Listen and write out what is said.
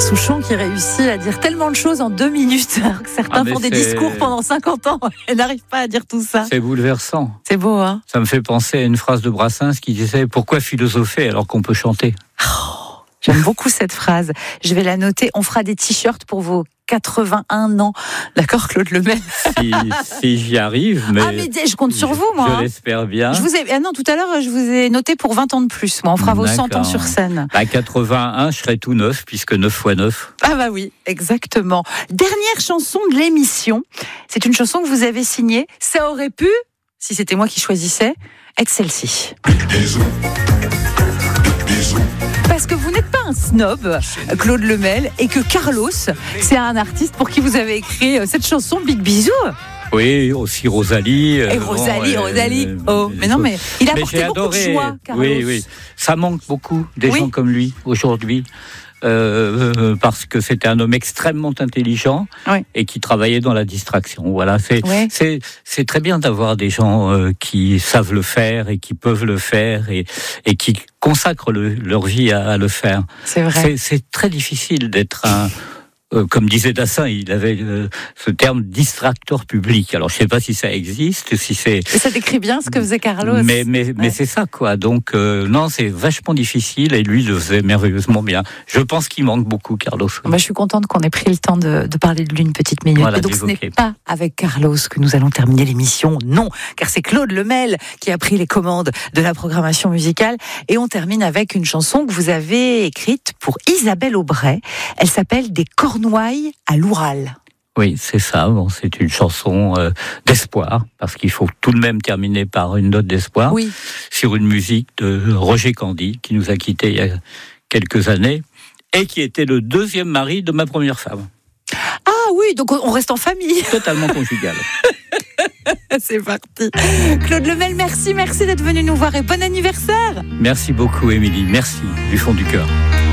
Souchon qui réussit à dire tellement de choses en 2 minutes, alors que certains font des discours pendant 50 ans et n'arrivent pas à dire tout ça. C'est bouleversant. C'est beau, hein? Ça me fait penser à une phrase de Brassens qui disait « Pourquoi philosopher alors qu'on peut chanter ?» J'aime beaucoup cette phrase. Je vais la noter. On fera des t-shirts pour vos 81 ans. D'accord, Claude Lemel? Si j'y arrive, mais je compte sur vous, moi. Je l'espère bien. Non, tout à l'heure, je vous ai noté pour 20 ans de plus. Moi, on fera vos 100 ans sur scène. 81, je serai tout neuf, puisque 9 x 9. Ah bah oui, exactement. Dernière chanson de l'émission. C'est une chanson que vous avez signée. Ça aurait pu, si c'était moi qui choisissais, être celle-ci. Parce que vous n'êtes pas un snob, Claude Lemel, et que Carlos, c'est un artiste pour qui vous avez écrit cette chanson Big Bisou. Oui, aussi Rosalie. Et Rosalie. Mais non, mais il a apporté beaucoup de joie, Carlos. Oui. Ça manque beaucoup des gens comme lui aujourd'hui. Parce que c'était un homme extrêmement intelligent et qui travaillait dans la distraction. Voilà, c'est très bien d'avoir des gens qui savent le faire et qui peuvent le faire et qui consacrent leur vie à le faire. C'est vrai. C'est très difficile d'être comme disait Dassin, il avait ce terme distracteur public. Alors je sais pas si ça existe, si c'est. Et ça décrit bien ce que faisait Carlos. Mais c'est ça quoi. Donc non, c'est vachement difficile et lui le faisait merveilleusement bien. Je pense qu'il manque beaucoup Carlos. Je suis contente qu'on ait pris le temps de parler de lui une petite minute. Voilà, et donc ce n'est pas avec Carlos que nous allons terminer l'émission, non, car c'est Claude Lemel qui a pris les commandes de la programmation musicale et on termine avec une chanson que vous avez écrite pour Isabelle Aubray. Elle s'appelle Des Cornouailles à l'Oural. Oui, c'est ça. Bon, c'est une chanson d'espoir, parce qu'il faut tout de même terminer par une note d'espoir, sur une musique de Roger Candy, qui nous a quittés il y a quelques années, et qui était le deuxième mari de ma première femme. Ah oui, donc on reste en famille. Totalement conjugal. C'est parti. Claude Lemel, merci d'être venu nous voir et bon anniversaire. Merci beaucoup, Émilie. Merci du fond du cœur.